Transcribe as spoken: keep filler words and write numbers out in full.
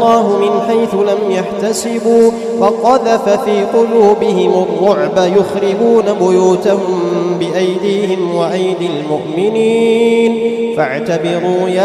الله من حيث لم يحتسبوا وقذف في قلوبهم الرعب يخربون بيوتهم بأيديهم وأيدي المؤمنين فاعتبروا يا